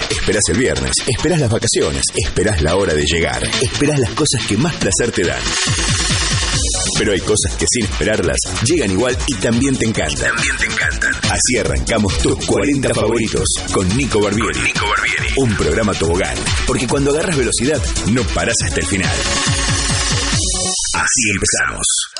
Esperás el viernes, esperás las vacaciones, esperás la hora de llegar, esperás las cosas que más placer te dan. Pero hay cosas que sin esperarlas llegan igual y también te encantan. Así arrancamos tus 40 favoritos con Nico Barbieri. Un programa tobogán, porque cuando agarras velocidad no parás hasta el final. Así empezamos.